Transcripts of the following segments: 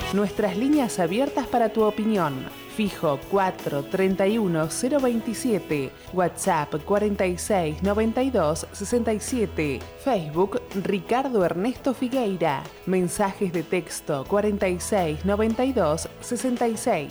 Nuestras líneas abiertas para tu opinión. Fijo 431 027, WhatsApp 46 92 67, Facebook Ricardo Ernesto Figueira, mensajes de texto 46 92 66.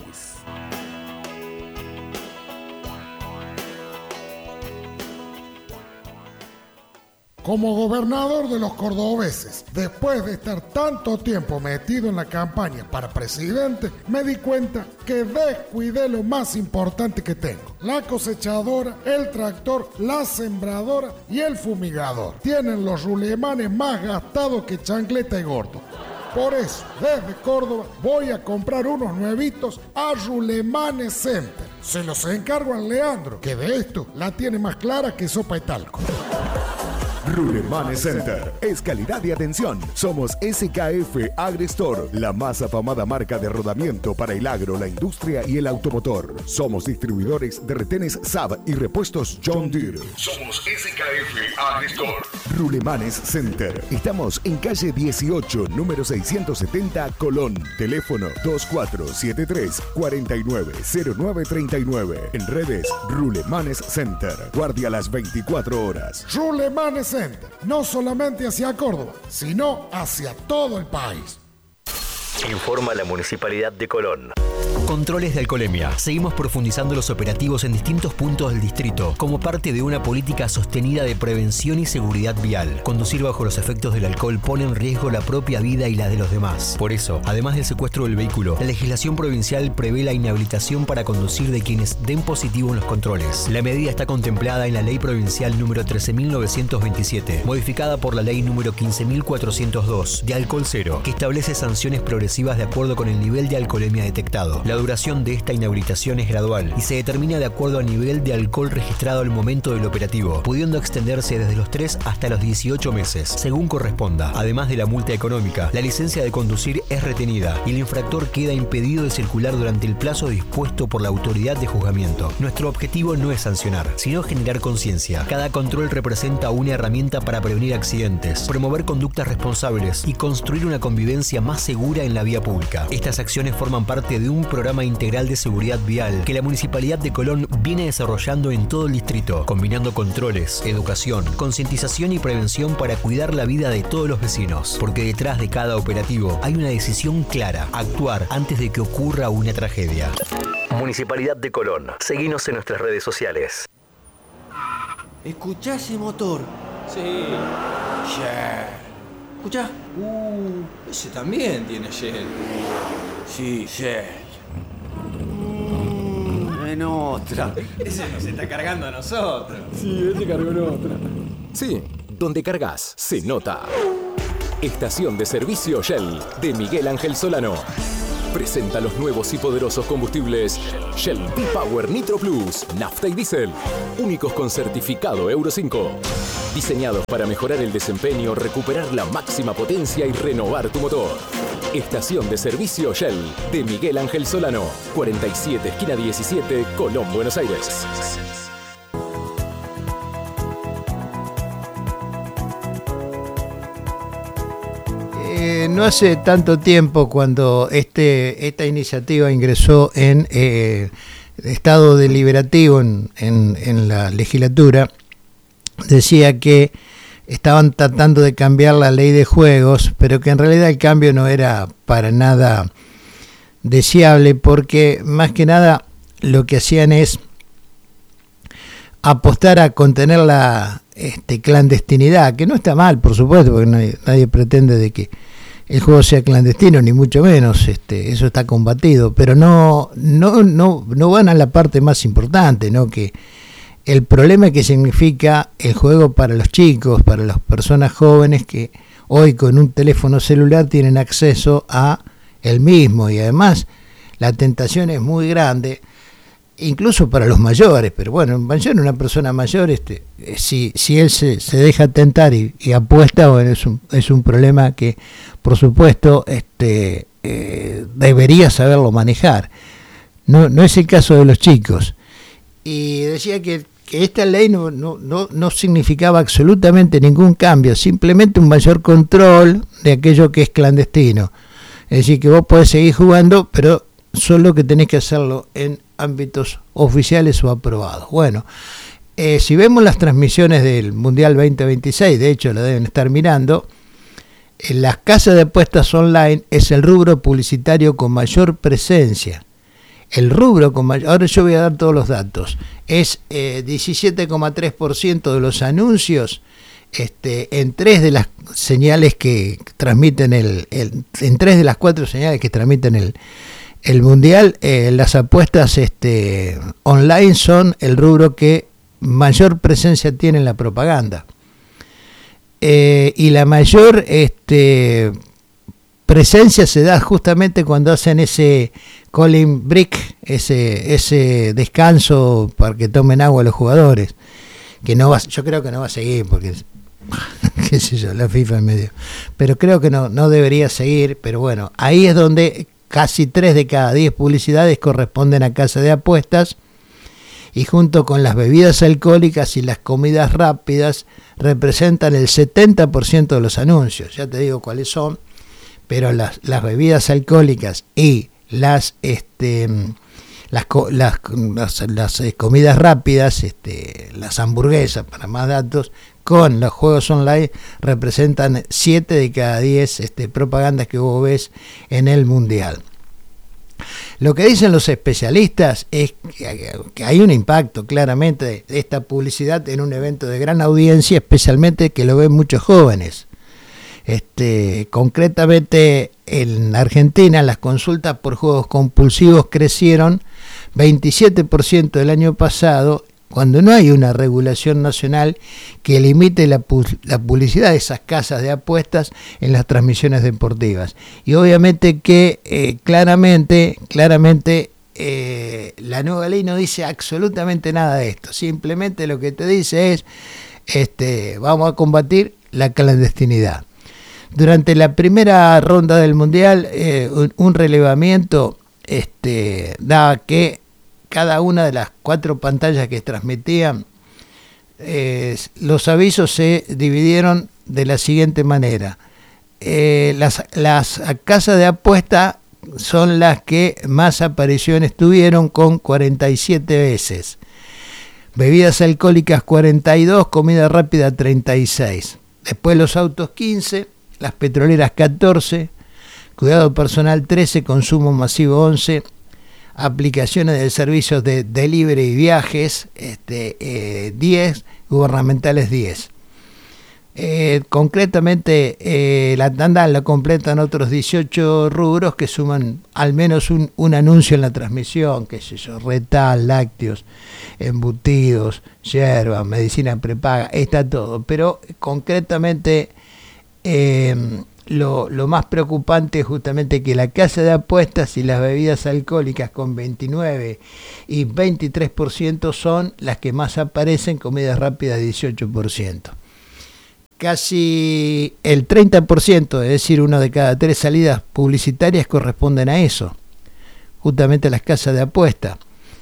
Como gobernador de los cordobeses, después de estar tanto tiempo metido en la campaña para presidente, me di cuenta que descuidé lo más importante que tengo. La cosechadora, el tractor, la sembradora y el fumigador. Tienen los rulemanes más gastados que chancleta y gordo. Por eso, desde Córdoba, voy a comprar unos nuevitos a Rulemanes Center. Se los encargo a Leandro, que de esto la tiene más clara que sopa de talco. Rulemanes Center es calidad y atención. Somos SKF AgriStore, la más afamada marca de rodamiento para el agro, la industria y el automotor. Somos distribuidores de retenes Saab y repuestos John Deere. Somos SKF AgriStore. Rulemanes Center. Estamos en calle 18, número 670, Colón. Teléfono 2473-490939. En redes, Rulemanes Center. Guardia las 24 horas. Rulemanes Center. No solamente hacia Córdoba, sino hacia todo el país. Informa la Municipalidad de Colón. Controles de alcoholemia. Seguimos profundizando los operativos en distintos puntos del distrito como parte de una política sostenida de prevención y seguridad vial. Conducir bajo los efectos del alcohol pone en riesgo la propia vida y la de los demás. Por eso, además del secuestro del vehículo, la legislación provincial prevé la inhabilitación para conducir de quienes den positivo en los controles. La medida está contemplada en la Ley Provincial número 13.927, modificada por la Ley número 15.402 de Alcohol Cero, que establece sanciones progresivas de acuerdo con el nivel de alcoholemia detectado. La duración de esta inhabilitación es gradual y se determina de acuerdo al nivel de alcohol registrado al momento del operativo, pudiendo extenderse desde los 3 hasta los 18 meses, según corresponda. Además de la multa económica, la licencia de conducir es retenida y el infractor queda impedido de circular durante el plazo dispuesto por la autoridad de juzgamiento. Nuestro objetivo no es sancionar, sino generar conciencia. Cada control representa una herramienta para prevenir accidentes, promover conductas responsables y construir una convivencia más segura en la vía pública. Estas acciones forman parte de un programa integral de seguridad vial que la Municipalidad de Colón viene desarrollando en todo el distrito, combinando controles, educación, concientización y prevención para cuidar la vida de todos los vecinos. Porque detrás de cada operativo hay una decisión clara: actuar antes de que ocurra una tragedia. Municipalidad de Colón. Seguinos en nuestras redes sociales. ¿Escuchá ese motor? Sí. Yeah. ¿Escuchá? Ese también tiene Shell. Sí, Shell. En otra. Ese nos está cargando a nosotros. Sí, ese cargó en otra. Sí, donde cargas se nota. Estación de servicio Shell de Miguel Ángel Solano. Presenta los nuevos y poderosos combustibles Shell V-Power Nitro Plus, nafta y diésel, únicos con certificado Euro 5. Diseñados para mejorar el desempeño, recuperar la máxima potencia y renovar tu motor. Estación de servicio Shell de Miguel Ángel Solano, 47 esquina 17, Colón, Buenos Aires. No hace tanto tiempo, cuando esta iniciativa ingresó en estado deliberativo en la legislatura, decía que estaban tratando de cambiar la ley de juegos, pero que en realidad el cambio no era para nada deseable, porque más que nada lo que hacían es apostar a contener la clandestinidad, que no está mal, por supuesto, porque nadie pretende de que el juego sea clandestino, ni mucho menos, eso está combatido, pero no van a la parte más importante, ¿no? Que el problema que significa el juego para los chicos, para las personas jóvenes que hoy con un teléfono celular tienen acceso a el mismo, y además la tentación es muy grande, incluso para los mayores. Pero bueno, una persona mayor, si él se deja tentar y apuesta, bueno, es un problema que por supuesto debería saberlo manejar. No es el caso de los chicos. Y decía que esta ley no significaba absolutamente ningún cambio, simplemente un mayor control de aquello que es clandestino. Es decir, que vos podés seguir jugando, pero solo que tenés que hacerlo en ámbitos oficiales o aprobados. Bueno, si vemos las transmisiones del Mundial 2026, de hecho lo deben estar mirando, en las casas de apuestas online es el rubro publicitario con mayor presencia. El rubro con mayor, ahora yo voy a dar todos los datos, es 17,3% de los anuncios en 3 de las señales que transmiten en 3 de las 4 señales que transmiten el Mundial. Las apuestas online son el rubro que mayor presencia tiene en la propaganda. Y la mayor presencia se da justamente cuando hacen ese cooling break, ese descanso para que tomen agua los jugadores, que no va, yo creo que no va a seguir porque qué sé yo, la FIFA en medio, pero creo que no debería seguir. Pero bueno, ahí es donde casi 3 de cada 10 publicidades corresponden a casa de apuestas, y junto con las bebidas alcohólicas y las comidas rápidas representan el 70% de los anuncios. Ya te digo cuáles son, pero las bebidas alcohólicas y las comidas rápidas, las hamburguesas, para más datos, con los juegos online representan 7 de cada 10 propagandas que vos ves en el Mundial. Lo que dicen los especialistas es que hay un impacto claramente de esta publicidad en un evento de gran audiencia, especialmente que lo ven muchos jóvenes. Concretamente en Argentina las consultas por juegos compulsivos crecieron 27% el año pasado, cuando no hay una regulación nacional que limite la publicidad de esas casas de apuestas en las transmisiones deportivas. Y obviamente que claramente la nueva ley no dice absolutamente nada de esto. Simplemente lo que te dice es vamos a combatir la clandestinidad. Durante la primera ronda del Mundial, un relevamiento daba que cada una de las 4 pantallas que transmitían, los avisos se dividieron de la siguiente manera. Las casas de apuesta son las que más apariciones tuvieron, con 47 veces. Bebidas alcohólicas 42, comida rápida 36. Después los autos 15, las petroleras 14, cuidado personal 13, consumo masivo 11, aplicaciones de servicios de delivery y viajes 10, gubernamentales 10. Concretamente la tanda la completan otros 18 rubros que suman al menos un anuncio en la transmisión, qué sé yo, retal, lácteos, embutidos, yerba, medicina prepaga, está todo. Pero concretamente lo más preocupante es justamente que la casa de apuestas y las bebidas alcohólicas con 29 y 23% son las que más aparecen, comidas rápidas 18%. Casi el 30%, es decir, 1 de cada 3 salidas publicitarias corresponden a eso, justamente a las casas de apuesta.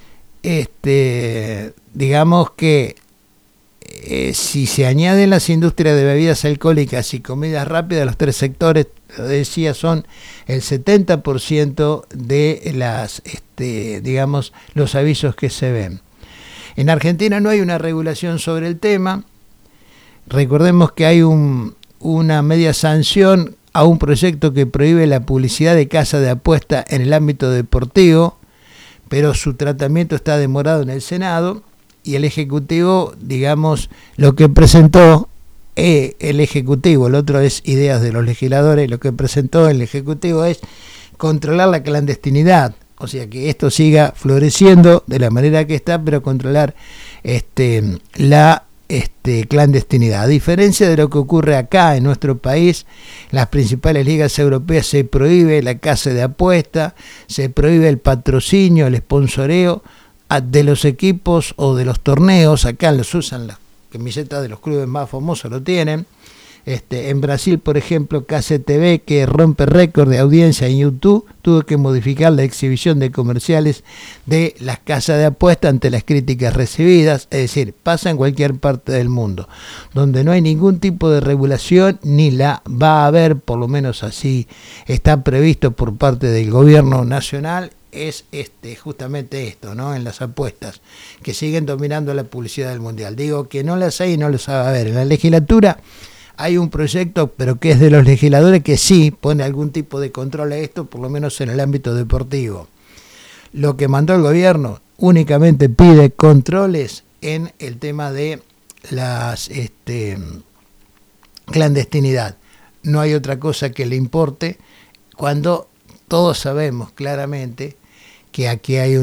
Digamos que si se añaden las industrias de bebidas alcohólicas y comidas rápidas, los 3 sectores, lo decía, son el 70% de las, digamos, los avisos que se ven. En Argentina no hay una regulación sobre el tema. Recordemos que hay una media sanción a un proyecto que prohíbe la publicidad de casa de apuesta en el ámbito deportivo, pero su tratamiento está demorado en el Senado. Y el Ejecutivo, digamos, lo que presentó el Ejecutivo, el otro es ideas de los legisladores, lo que presentó el Ejecutivo es controlar la clandestinidad, o sea, que esto siga floreciendo de la manera que está, pero controlar la clandestinidad. A diferencia de lo que ocurre acá en nuestro país, las principales ligas europeas se prohíbe la casa de apuesta, se prohíbe el patrocinio, el sponsoreo de los equipos o de los torneos. Acá los usan, las camisetas de los clubes más famosos lo tienen, En Brasil, por ejemplo, KCTV, que rompe récord de audiencia en YouTube, tuvo que modificar la exhibición de comerciales de las casas de apuestas ante las críticas recibidas. Es decir, pasa en cualquier parte del mundo, donde no hay ningún tipo de regulación, ni la va a haber, por lo menos así está previsto por parte del gobierno nacional, es justamente esto, ¿no? En las apuestas, que siguen dominando la publicidad del mundial. Digo que no las hay y no las va a haber. En la legislatura hay un proyecto, pero que es de los legisladores, que sí pone algún tipo de control a esto, por lo menos en el ámbito deportivo. Lo que mandó el gobierno únicamente pide controles en el tema de las clandestinidad. No hay otra cosa que le importe, cuando todos sabemos claramente que aquí hay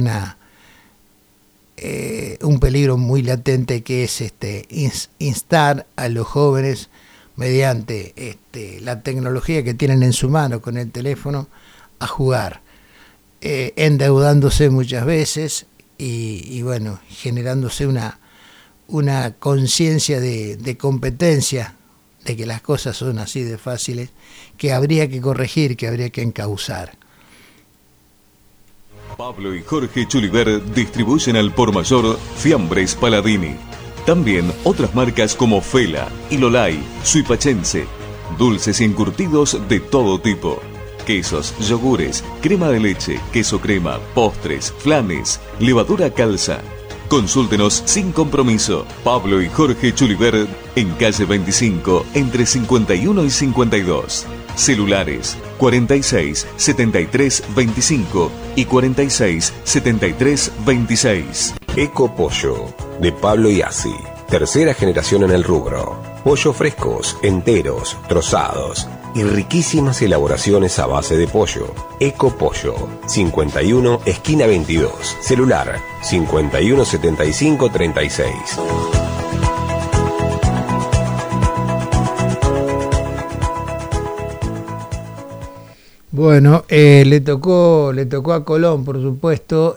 un peligro muy latente, que es instar a los jóvenes mediante la tecnología que tienen en su mano con el teléfono a jugar, endeudándose muchas veces y bueno, generándose una conciencia de competencia, de que las cosas son así de fáciles, que habría que corregir, que habría que encauzar. Pablo y Jorge Chuliver distribuyen al por mayor Fiambres Paladini. También otras marcas como Fela, Ilolai, Suipachense, dulces y encurtidos de todo tipo, quesos, yogures, crema de leche, queso crema, postres, flanes, levadura calza. Consúltenos sin compromiso. Pablo y Jorge Chuliver en calle 25, entre 51 y 52. Celulares 46 73 25 y 46 73 26. Eco Pollo, de Pablo y Asi. Tercera generación en el rubro. Pollo frescos, enteros, trozados y riquísimas elaboraciones a base de pollo. Eco Pollo, 51 esquina 22. Celular 51 75 36. Bueno, le tocó a Colón, por supuesto,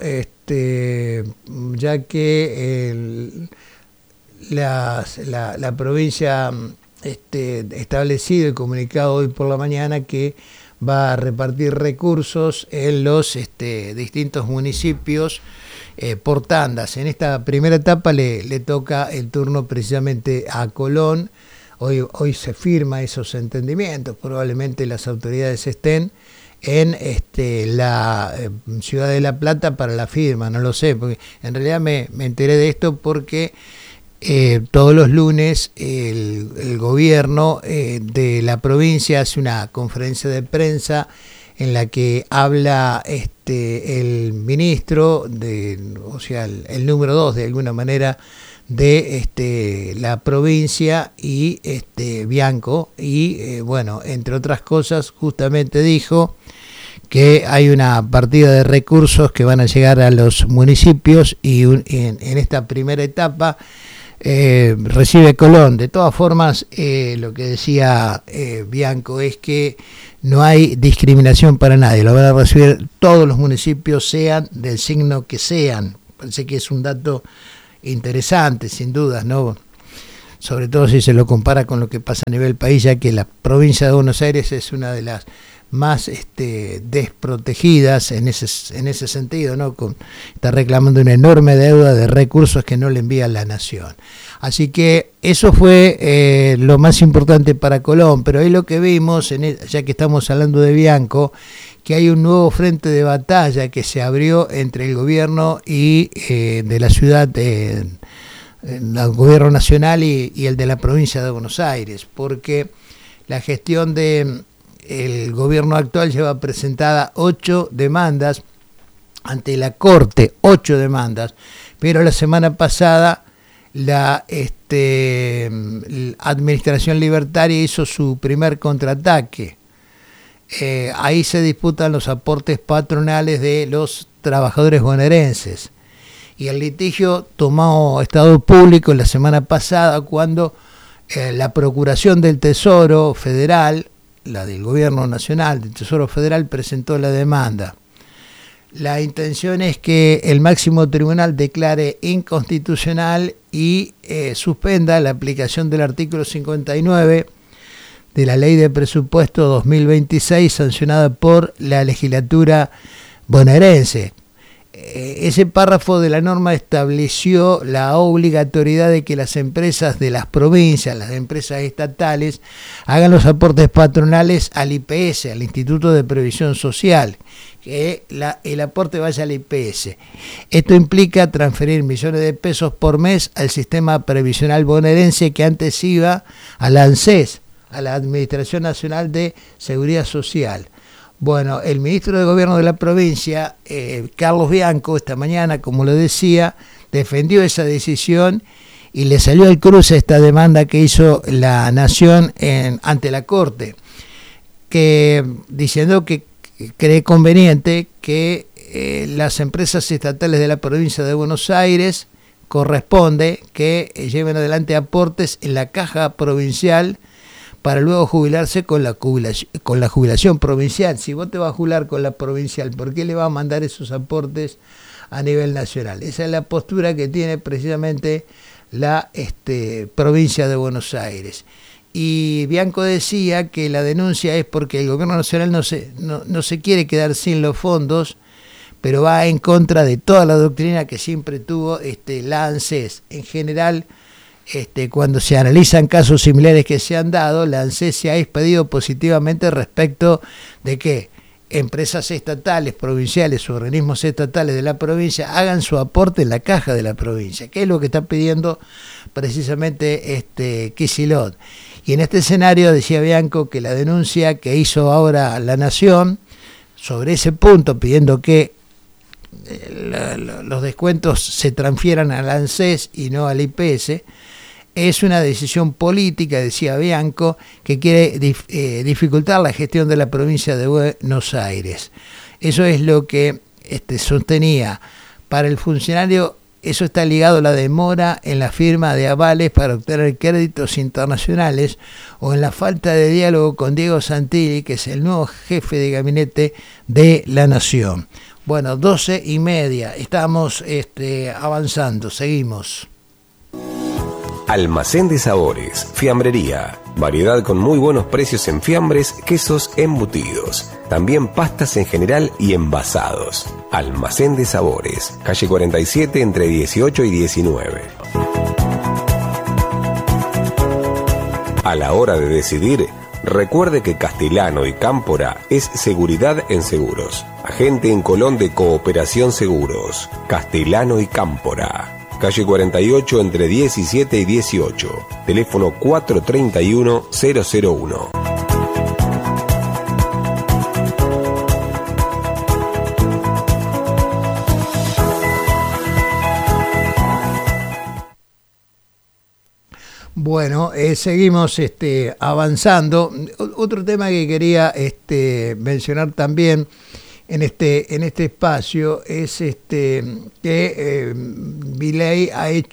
ya que la provincia establecido y comunicado hoy por la mañana que va a repartir recursos en los distintos municipios por tandas. En esta primera etapa le toca el turno precisamente a Colón. Hoy se firma esos entendimientos, probablemente las autoridades estén en la ciudad de La Plata para la firma, no lo sé, porque en realidad me enteré de esto porque todos los lunes el gobierno de la provincia hace una conferencia de prensa en la que habla el ministro, o sea, el número 2 de alguna manera, de la provincia, y Bianco, y bueno, entre otras cosas, justamente dijo que hay una partida de recursos que van a llegar a los municipios y en esta primera etapa recibe Colón. De todas formas, lo que decía Bianco es que no hay discriminación para nadie, lo van a recibir todos los municipios, sean del signo que sean. Parece que es un dato interesante, sin dudas, ¿no? Sobre todo si se lo compara con lo que pasa a nivel país, ya que la provincia de Buenos Aires es una de las más desprotegidas en ese sentido, ¿no? Está reclamando una enorme deuda de recursos que no le envía la nación. Así que eso fue lo más importante para Colón, pero ahí lo que vimos, ya que estamos hablando de Bianco, que hay un nuevo frente de batalla que se abrió entre el gobierno y de la ciudad, el gobierno nacional y el de la provincia de Buenos Aires, porque la gestión del gobierno actual lleva presentada 8 demandas ante la Corte, 8 demandas, pero la semana pasada la administración libertaria hizo su primer contraataque. Ahí se disputan los aportes patronales de los trabajadores bonaerenses, y el litigio tomó estado público la semana pasada cuando la Procuración del Tesoro Federal, la del Gobierno Nacional del Tesoro Federal, presentó la demanda. La intención es que el máximo tribunal declare inconstitucional y suspenda la aplicación del artículo 59 de la Ley de Presupuesto 2026 sancionada por la legislatura bonaerense. Ese párrafo de la norma estableció la obligatoriedad de que las empresas de las provincias, las empresas estatales, hagan los aportes patronales al IPS, al Instituto de Previsión Social, que el aporte vaya al IPS. Esto implica transferir millones de pesos por mes al sistema previsional bonaerense, que antes iba a la ANSES, a la Administración Nacional de Seguridad Social. Bueno, el ministro de Gobierno de la provincia, Carlos Bianco, esta mañana, como lo decía, defendió esa decisión y le salió al cruce esta demanda que hizo la Nación ante la Corte, diciendo que cree conveniente que las empresas estatales de la provincia de Buenos Aires corresponde que lleven adelante aportes en la caja provincial para luego jubilarse con la jubilación provincial. Si vos te vas a jubilar con la provincial, ¿por qué le vas a mandar esos aportes a nivel nacional? Esa es la postura que tiene precisamente la provincia de Buenos Aires. Y Bianco decía que la denuncia es porque el gobierno nacional no se quiere quedar sin los fondos, pero va en contra de toda la doctrina que siempre tuvo la ANSES. En general, cuando se analizan casos similares que se han dado, la ANSES se ha expedido positivamente respecto de que empresas estatales, provinciales o organismos estatales de la provincia hagan su aporte en la caja de la provincia, que es lo que está pidiendo precisamente Kicillof. Y en este escenario decía Bianco que la denuncia que hizo ahora la Nación sobre ese punto, pidiendo que los descuentos se transfieran al ANSES y no al IPS, es una decisión política, decía Bianco, que quiere dificultar la gestión de la provincia de Buenos Aires. Eso es lo que sostenía. Para el funcionario, eso está ligado a la demora en la firma de avales para obtener créditos internacionales o en la falta de diálogo con Diego Santilli, que es el nuevo jefe de gabinete de la Nación. Bueno, 12:30, estamos avanzando, seguimos. Almacén de Sabores, Fiambrería, variedad con muy buenos precios en fiambres, quesos, embutidos, también pastas en general y envasados. Almacén de Sabores, calle 47 entre 18 y 19. A la hora de decidir, recuerde que Castellano y Cámpora es seguridad en seguros. Agente en Colón de Cooperación Seguros, Castellano y Cámpora. Calle 48 entre 17 y 18. Teléfono 431-001. Bueno, seguimos avanzando. Otro tema que quería mencionar también en este espacio es que Milei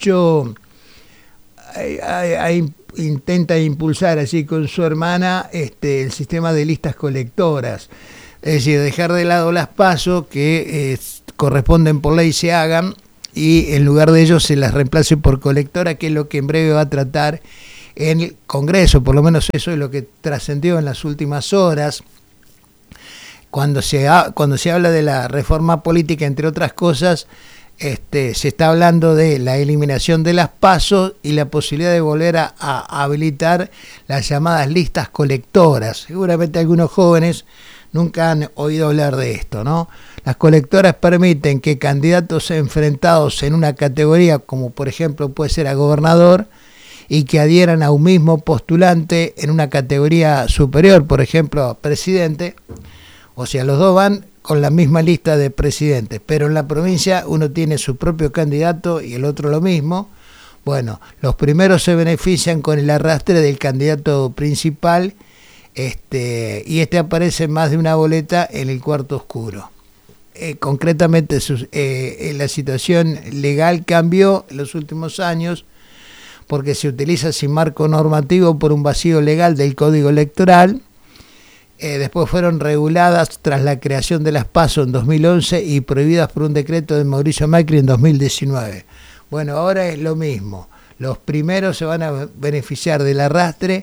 intenta impulsar así con su hermana el sistema de listas colectoras, es decir, dejar de lado las PASO que corresponden por ley se hagan y en lugar de ello se las reemplace por colectora, que es lo que en breve va a tratar en el Congreso. Por lo menos eso es lo que trascendió en las últimas horas. Cuando se habla de la reforma política, entre otras cosas, se está hablando de la eliminación de las PASO y la posibilidad de volver a habilitar las llamadas listas colectoras. Seguramente algunos jóvenes nunca han oído hablar de esto, ¿no? Las colectoras permiten que candidatos enfrentados en una categoría, como por ejemplo puede ser a gobernador, y que adhieran a un mismo postulante en una categoría superior, por ejemplo a presidente. O sea, los dos van con la misma lista de presidentes, pero en la provincia uno tiene su propio candidato y el otro lo mismo. Bueno, los primeros se benefician con el arrastre del candidato principal y aparece en más de una boleta en el cuarto oscuro. Concretamente, la situación legal cambió en los últimos años porque se utiliza sin marco normativo por un vacío legal del Código Electoral. Después fueron reguladas tras la creación de las PASO en 2011 y prohibidas por un decreto de Mauricio Macri en 2019. Bueno, ahora es lo mismo. Los primeros se van a beneficiar del arrastre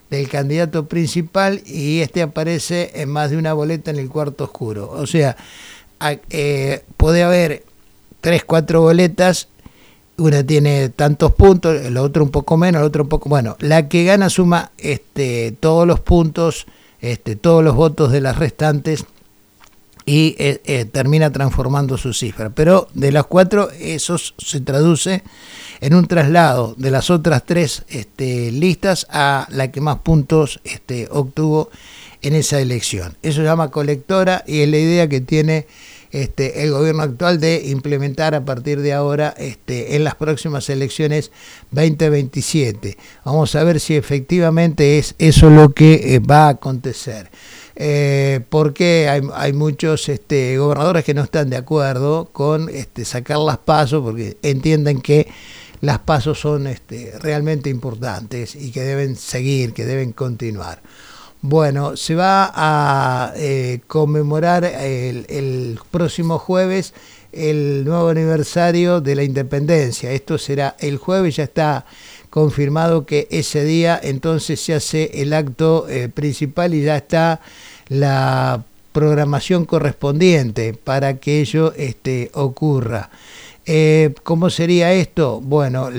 del candidato principal y este aparece en más de una boleta en el cuarto oscuro. O sea, puede haber 3, 4 boletas, una tiene tantos puntos, la otra un poco menos, la otra un poco... Bueno, la que gana suma todos los puntos, todos los votos de las restantes y termina transformando su cifra. Pero de las 4, eso se traduce en un traslado de las otras 3 listas a la que más puntos obtuvo en esa elección. Eso se llama colectora y es la idea que tiene el gobierno actual de implementar a partir de ahora en las próximas elecciones 2027. Vamos a ver si efectivamente es eso lo que va a acontecer. Porque hay muchos gobernadores que no están de acuerdo con sacar las PASO, porque entienden que las PASO son realmente importantes y que deben seguir, que deben continuar. Bueno, se va a conmemorar el próximo jueves el nuevo aniversario de la independencia. Esto será el jueves, ya está confirmado que ese día entonces se hace el acto principal y ya está la programación correspondiente para que ello ocurra. ¿Cómo sería esto? Bueno,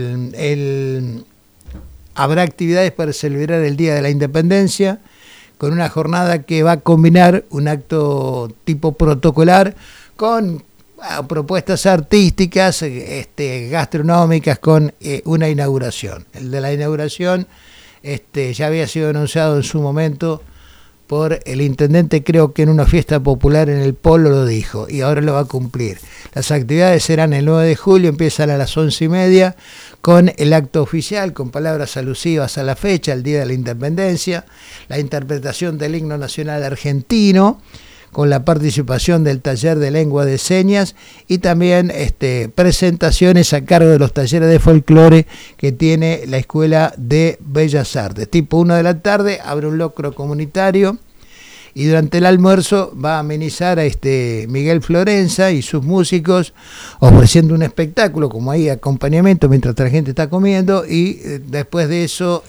habrá actividades para celebrar el Día de la Independencia, con una jornada que va a combinar un acto tipo protocolar con propuestas artísticas, gastronómicas, con una inauguración. El de la inauguración ya había sido anunciado en su momento por el intendente, creo que en una fiesta popular en el Polo lo dijo, y ahora lo va a cumplir. Las actividades serán el 9 de julio, empiezan a las 11:30, con el acto oficial, con palabras alusivas a la fecha, el Día de la Independencia, la interpretación del himno nacional argentino, con la participación del taller de lengua de señas y también presentaciones a cargo de los talleres de folclore que tiene la Escuela de Bellas Artes. Tipo 1 de la tarde, abre un locro comunitario y durante el almuerzo va a amenizar a Miguel Florenza y sus músicos ofreciendo un espectáculo como ahí acompañamiento mientras la gente está comiendo y después de eso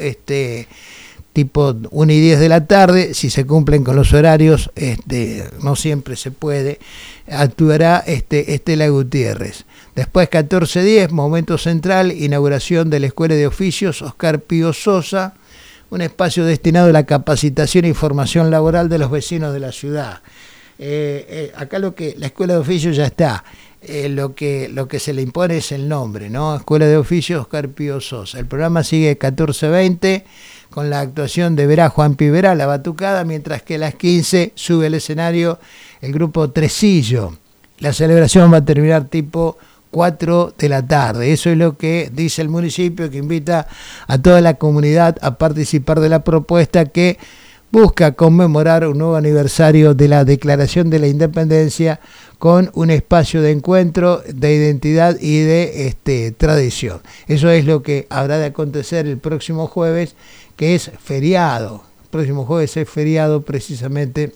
tipo 1:10 de la tarde, si se cumplen con los horarios, no siempre se puede, actuará Estela Gutiérrez. Después 14:10, momento central, inauguración de la Escuela de Oficios Oscar Pío Sosa, un espacio destinado a la capacitación e información laboral de los vecinos de la ciudad. Acá la Escuela de Oficios ya está. Lo que se le impone es el nombre, ¿no? Escuela de Oficios Oscar Pío Sosa. El programa sigue 14:20 con la actuación de Verá Juan Piberá, la batucada, mientras que a las 15 sube al escenario el grupo Tresillo. La celebración va a terminar tipo 4 de la tarde. Eso es lo que dice el municipio, que invita a toda la comunidad a participar de la propuesta que busca conmemorar un nuevo aniversario de la Declaración de la Independencia con un espacio de encuentro, de identidad y de tradición. Eso es lo que habrá de acontecer el próximo jueves, que es feriado. El próximo jueves es feriado precisamente,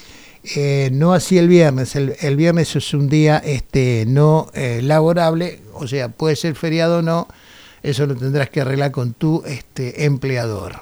no así el viernes. El viernes es un día no laborable, o sea, puede ser feriado o no, eso lo tendrás que arreglar con tu empleador.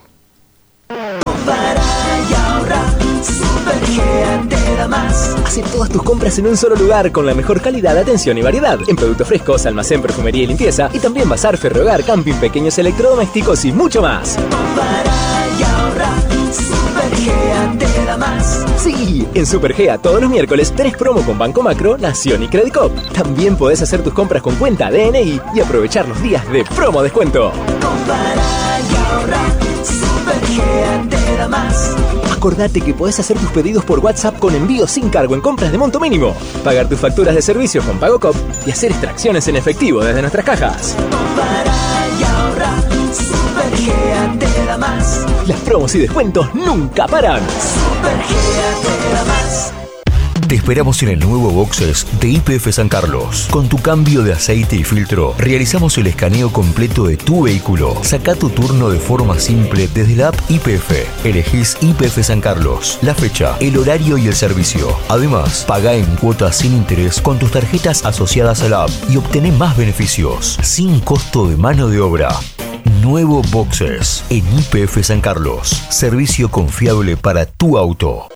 Supergea te da más. Hace todas tus compras en un solo lugar con la mejor calidad, atención y variedad. En productos frescos, almacén, perfumería y limpieza. Y también bazar, ferrohogar, camping, pequeños electrodomésticos y mucho más. Compara y ahorra. Supergea te da más. Sí, en Supergea todos los miércoles tenés promo con Banco Macro, Nación y Credicop. También podés hacer tus compras con cuenta DNI y aprovechar los días de promo descuento. Compara y ahorra. Supergea te da más. Acordate que podés hacer tus pedidos por WhatsApp con envío sin cargo en compras de monto mínimo, pagar tus facturas de servicios con PagoCop y hacer extracciones en efectivo desde nuestras cajas. Compara y ahorra. Supergea te da más. Las promos y descuentos nunca paran. Supergea te da más. Te esperamos en el nuevo Boxes de YPF San Carlos. Con tu cambio de aceite y filtro, realizamos el escaneo completo de tu vehículo. Saca tu turno de forma simple desde la app YPF. Elegís YPF San Carlos, la fecha, el horario y el servicio. Además, paga en cuotas sin interés con tus tarjetas asociadas a la app y obtené más beneficios, sin costo de mano de obra. Nuevo Boxes en YPF San Carlos. Servicio confiable para tu auto.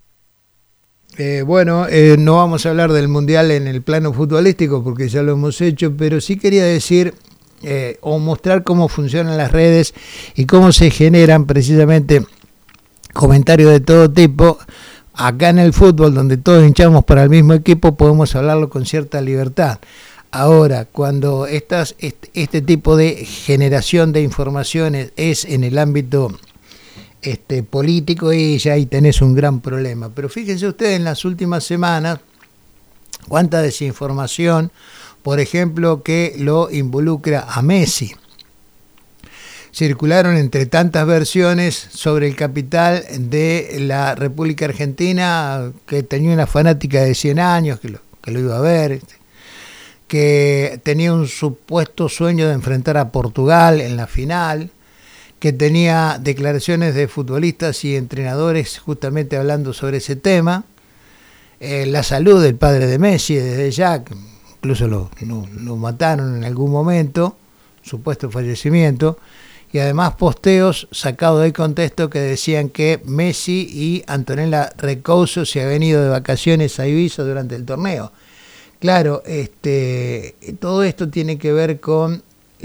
No vamos a hablar del Mundial en el plano futbolístico porque ya lo hemos hecho, pero sí quería decir o mostrar cómo funcionan las redes y cómo se generan precisamente comentarios de todo tipo. Acá en el fútbol, donde todos hinchamos para el mismo equipo, podemos hablarlo con cierta libertad. Ahora, cuando este tipo de generación de informaciones es en el ámbito político, y ya ahí tenés un gran problema. Pero fíjense ustedes en las últimas semanas cuánta desinformación, por ejemplo, que lo involucra a Messi. Circularon entre tantas versiones sobre el capital de la República Argentina, que tenía una fanática de 100 años que lo iba a ver, que tenía un supuesto sueño de enfrentar a Portugal en la final, que tenía declaraciones de futbolistas y entrenadores justamente hablando sobre ese tema, la salud del padre de Messi desde ya, incluso lo mataron en algún momento, supuesto fallecimiento, y además posteos sacados del contexto que decían que Messi y Antonella Recouso se habían ido de vacaciones a Ibiza durante el torneo. Claro, todo esto tiene que ver con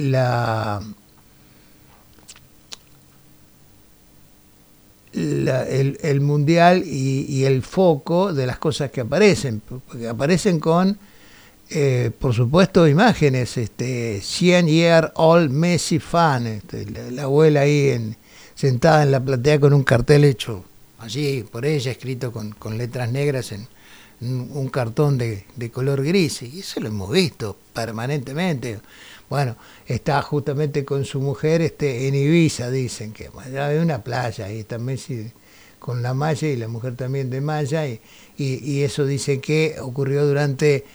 el mundial y el foco de las cosas que aparecen, porque aparecen con, por supuesto, imágenes, 100-year-old Messi fan, la abuela ahí sentada en la platea con un cartel hecho allí por ella, escrito con letras negras en un cartón de color gris, y eso lo hemos visto permanentemente. Bueno, está justamente con su mujer en Ibiza, dicen que hay una playa, y está Messi con la malla y la mujer también de malla, y eso dice que ocurrió durante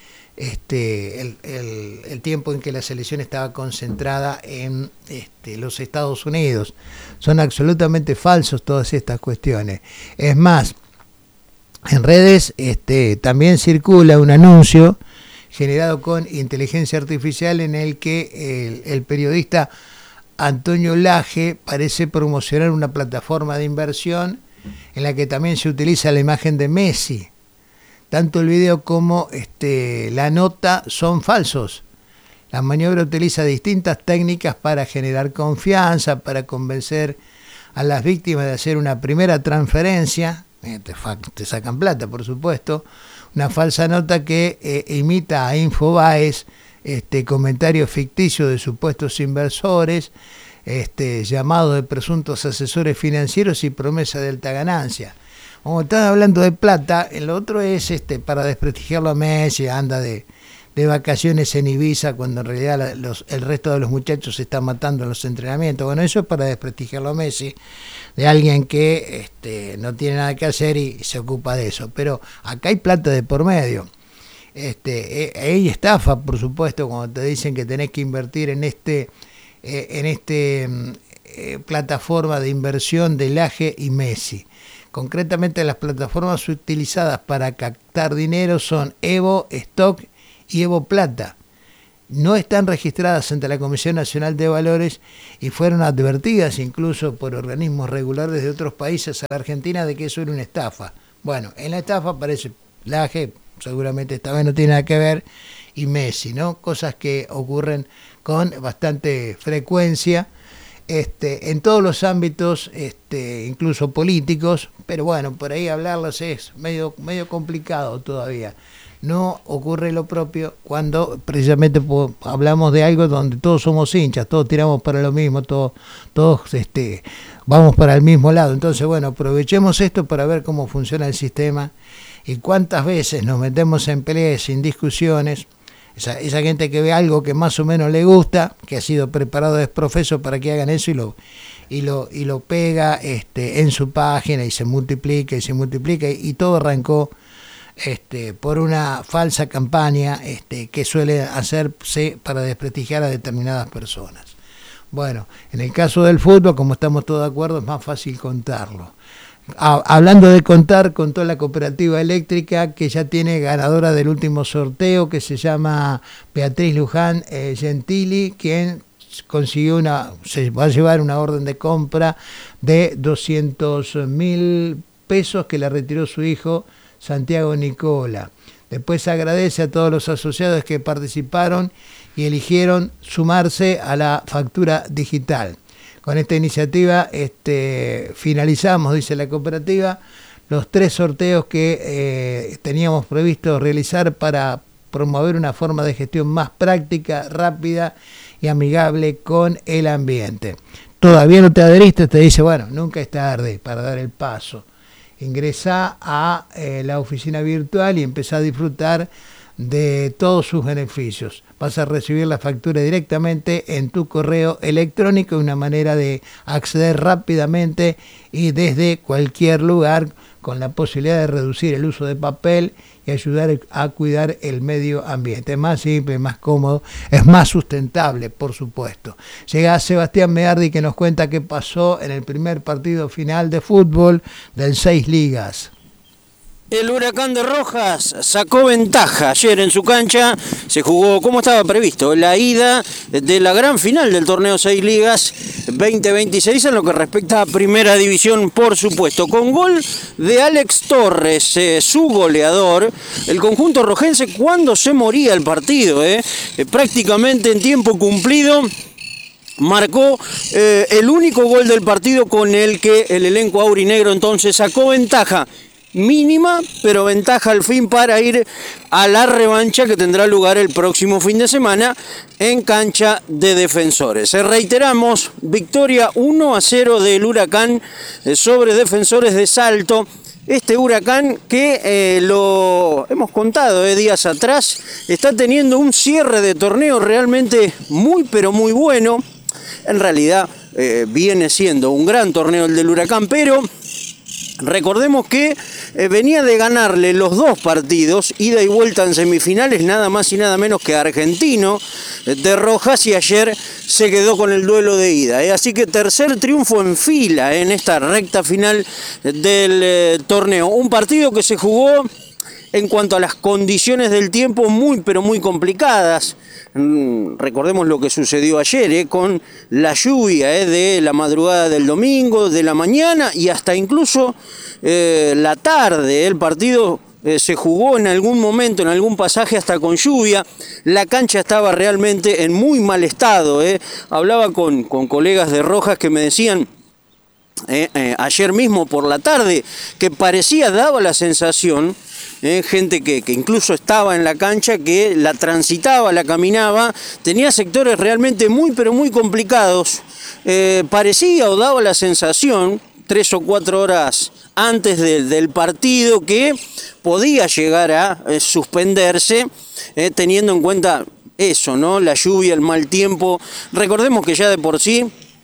el tiempo en que la selección estaba concentrada en los Estados Unidos. Son absolutamente falsos todas estas cuestiones. Es más, en redes también circula un anuncio generado con inteligencia artificial en el que el periodista Antonio Laje parece promocionar una plataforma de inversión en la que también se utiliza la imagen de Messi. Tanto el video como la nota son falsos. La maniobra utiliza distintas técnicas para generar confianza, para convencer a las víctimas de hacer una primera transferencia. Te sacan plata, por supuesto. Una falsa nota que imita a Infobaes, comentarios ficticios de supuestos inversores, llamados de presuntos asesores financieros y promesa de alta ganancia. Como están hablando de plata, el otro es para desprestigiarlo a Messi, anda de vacaciones en Ibiza cuando en realidad el resto de los muchachos se están matando en los entrenamientos. Bueno, eso es para desprestigiarlo a Messi, de alguien que no tiene nada que hacer y se ocupa de eso. Pero acá hay plata de por medio. Hay estafa, por supuesto, cuando te dicen que tenés que invertir en plataforma de inversión de Laje y Messi. Concretamente, las plataformas utilizadas para captar dinero son Evo Stock y Evo Plata. No están registradas ante la Comisión Nacional de Valores y fueron advertidas incluso por organismos regulares de otros países a la Argentina de que eso era una estafa. Bueno, en la estafa aparece Laje, seguramente esta vez no tiene nada que ver, y Messi, ¿no? Cosas que ocurren con bastante frecuencia en todos los ámbitos, incluso políticos, pero bueno, por ahí hablarlos es medio complicado todavía. No ocurre lo propio cuando precisamente hablamos de algo donde todos somos hinchas, todos tiramos para lo mismo, todos vamos para el mismo lado. Entonces, bueno, aprovechemos esto para ver cómo funciona el sistema y cuántas veces nos metemos en peleas sin discusiones. Esa gente que ve algo que más o menos le gusta, que ha sido preparado desprofeso para que hagan eso y lo pega en su página y se multiplica y todo arrancó por una falsa campaña que suele hacerse para desprestigiar a determinadas personas. Bueno, en el caso del fútbol, como estamos todos de acuerdo, es más fácil contarlo. Hablando de contar, contó la cooperativa eléctrica que ya tiene ganadora del último sorteo, que se llama Beatriz Luján Gentili, quien se va a llevar una orden de compra de 200.000 pesos que le retiró su hijo Santiago Nicola. Después agradece a todos los asociados que participaron y eligieron sumarse a la factura digital. Con esta iniciativa finalizamos, dice la cooperativa, los 3 sorteos que teníamos previsto realizar para promover una forma de gestión más práctica, rápida y amigable con el ambiente. Todavía no te adheriste, te dice, bueno, nunca es tarde para dar el paso. Ingresá a la oficina virtual y empezá a disfrutar de todos sus beneficios. Vas a recibir la factura directamente en tu correo electrónico, una manera de acceder rápidamente y desde cualquier lugar, con la posibilidad de reducir el uso de papel y ayudar a cuidar el medio ambiente. Es más simple, más cómodo, es más sustentable, por supuesto. Llega Sebastián Meardi que nos cuenta qué pasó en el primer partido final de fútbol del 6 Ligas. El Huracán de Rojas sacó ventaja ayer en su cancha, se jugó como estaba previsto, la ida de la gran final del torneo 6 Ligas 2026 en lo que respecta a Primera División, por supuesto, con gol de Alex Torres, su goleador. El conjunto rojense cuando se moría el partido, prácticamente en tiempo cumplido, marcó el único gol del partido con el que el elenco aurinegro entonces sacó ventaja. Mínima, pero ventaja al fin para ir a la revancha que tendrá lugar el próximo fin de semana en cancha de Defensores. Reiteramos, victoria 1-0 del Huracán sobre Defensores de Salto. Este Huracán que lo hemos contado días atrás, está teniendo un cierre de torneo realmente muy pero muy bueno. En realidad viene siendo un gran torneo el del Huracán, pero recordemos que venía de ganarle los 2 partidos, ida y vuelta en semifinales, nada más y nada menos que Argentino de Rojas, y ayer se quedó con el duelo de ida. Así que tercer triunfo en fila en esta recta final del torneo. Un partido que se jugó en cuanto a las condiciones del tiempo muy pero muy complicadas. Recordemos lo que sucedió ayer con la lluvia de la madrugada del domingo, de la mañana y hasta incluso la tarde. El partido se jugó en algún momento, en algún pasaje hasta con lluvia. La cancha estaba realmente en muy mal estado. Hablaba con colegas de Rojas que me decían ayer mismo por la tarde que daba la sensación, gente que incluso estaba en la cancha, que la transitaba, la caminaba, tenía sectores realmente muy pero muy complicados. Parecía o daba la sensación 3 o 4 horas antes del partido que podía llegar a suspenderse, teniendo en cuenta eso, ¿no? La lluvia, el mal tiempo. Recordemos que ya de por sí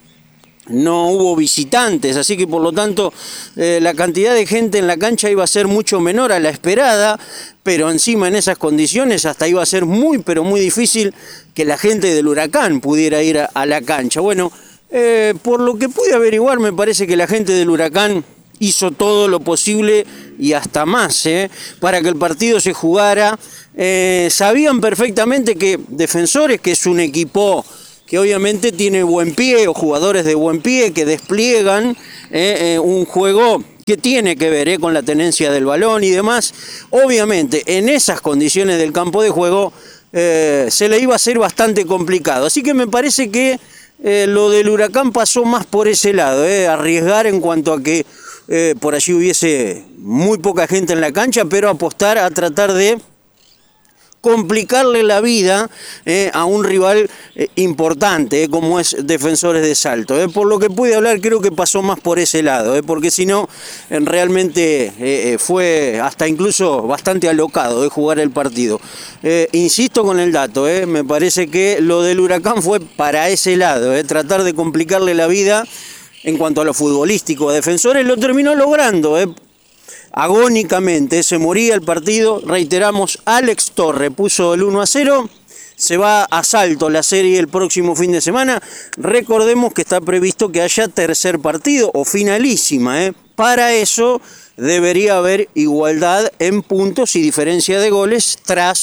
no hubo visitantes, así que por lo tanto la cantidad de gente en la cancha iba a ser mucho menor a la esperada, pero encima en esas condiciones hasta iba a ser muy pero muy difícil que la gente del Huracán pudiera ir a la cancha. Bueno, por lo que pude averiguar, me parece que la gente del Huracán hizo todo lo posible y hasta más para que el partido se jugara. Sabían perfectamente que Defensores, que es un equipo que obviamente tiene buen pie, o jugadores de buen pie que despliegan un juego que tiene que ver con la tenencia del balón y demás, obviamente en esas condiciones del campo de juego se le iba a ser bastante complicado. Así que me parece que lo del Huracán pasó más por ese lado, arriesgar en cuanto a que por allí hubiese muy poca gente en la cancha, pero apostar a tratar de complicarle la vida a un rival importante como es Defensores de Salto. Por lo que pude hablar, creo que pasó más por ese lado, porque si no, realmente fue hasta incluso bastante alocado de jugar el partido. Insisto con el dato, me parece que lo del Huracán fue para ese lado, tratar de complicarle la vida en cuanto a lo futbolístico a Defensores. Lo terminó logrando, agónicamente, se moría el partido. Reiteramos, Alex Torre puso el 1-0, se va a Salto la serie el próximo fin de semana. Recordemos que está previsto que haya tercer partido o finalísima. Para eso debería haber igualdad en puntos y diferencia de goles tras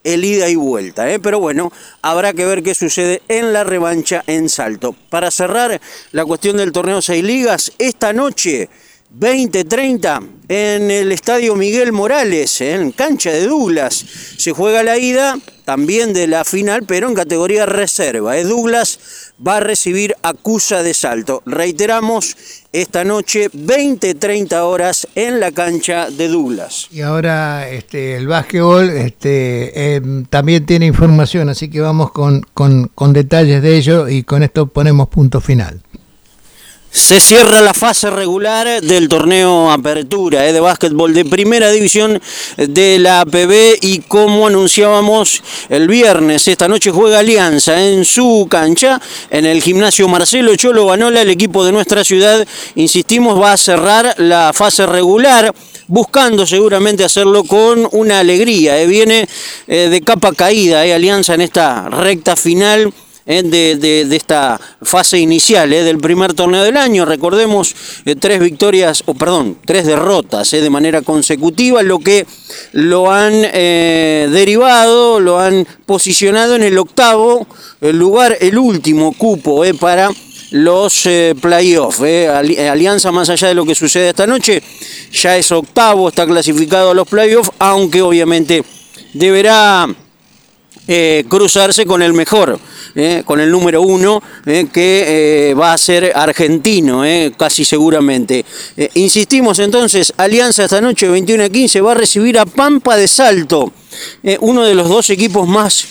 el ida y vuelta, pero bueno, habrá que ver qué sucede en la revancha en Salto. Para cerrar la cuestión del torneo 6 ligas, esta noche 20:30 en el estadio Miguel Morales, en cancha de Douglas, se juega la ida también de la final, pero en categoría reserva. Douglas va a recibir a Cusa de Salto. Reiteramos, esta noche 20:30 horas en la cancha de Douglas. Y ahora el básquetbol también tiene información, así que vamos con detalles de ello y con esto ponemos punto final. Se cierra la fase regular del torneo Apertura de básquetbol de primera división de la APB y como anunciábamos el viernes, esta noche juega Alianza en su cancha, en el gimnasio Marcelo Cholo Banola. El equipo de nuestra ciudad, insistimos, va a cerrar la fase regular, buscando seguramente hacerlo con una alegría. Viene de capa caída Alianza en esta recta final de esta fase inicial del primer torneo del año. Recordemos 3 derrotas de manera consecutiva, lo que lo han derivado, lo han posicionado en el octavo lugar, el último cupo para los playoffs. Alianza, más allá de lo que sucede esta noche, ya es octavo, está clasificado a los playoffs, aunque obviamente deberá cruzarse con el mejor, con el número 1, que va a ser argentino, casi seguramente. Insistimos entonces, Alianza esta noche 21:15 va a recibir a Pampa de Salto, uno de los 2 equipos más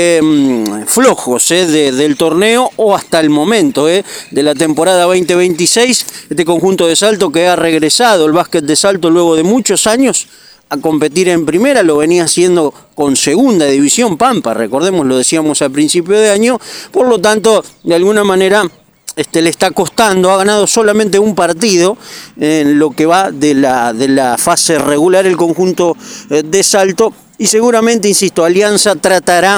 flojos del torneo o hasta el momento de la temporada 2026. Este conjunto de Salto que ha regresado, el básquet de Salto, luego de muchos años a competir en primera, lo venía haciendo con segunda división Pampa, recordemos, lo decíamos al principio de año, por lo tanto, de alguna manera le está costando, ha ganado solamente un partido en lo que va de la fase regular el conjunto de Salto, y seguramente, insisto, Alianza tratará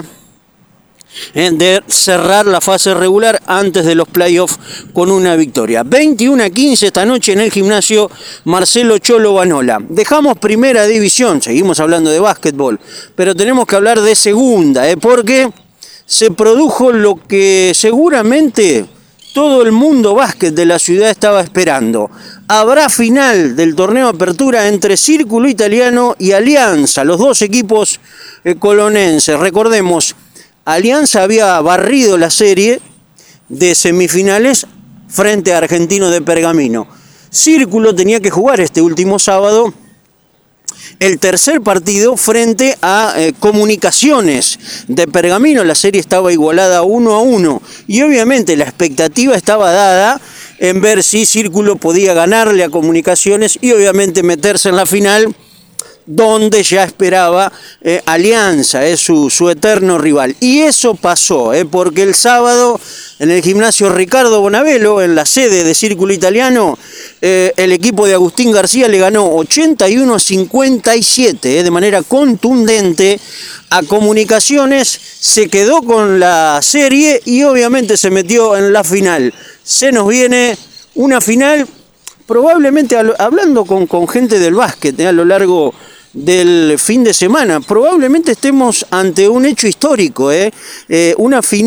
de cerrar la fase regular antes de los playoffs con una victoria. 21:15 esta noche en el gimnasio Marcelo Cholo Banola. Dejamos primera división, seguimos hablando de básquetbol, pero tenemos que hablar de segunda, porque se produjo lo que seguramente todo el mundo básquet de la ciudad estaba esperando. Habrá final del torneo Apertura entre Círculo Italiano y Alianza, los 2 equipos colonenses. Recordemos, Alianza había barrido la serie de semifinales frente a Argentino de Pergamino. Círculo tenía que jugar este último sábado el tercer partido frente a Comunicaciones de Pergamino. La serie estaba igualada 1-1 y obviamente la expectativa estaba dada en ver si Círculo podía ganarle a Comunicaciones y obviamente meterse en la final, donde ya esperaba Alianza, su eterno rival. Y eso pasó, porque el sábado en el gimnasio Ricardo Bonavelo, en la sede de Círculo Italiano, el equipo de Agustín García le ganó 81-57 de manera contundente a Comunicaciones, se quedó con la serie y obviamente se metió en la final. Se nos viene una final, probablemente hablando con gente del básquet a lo largo del fin de semana, probablemente estemos ante un hecho histórico, una final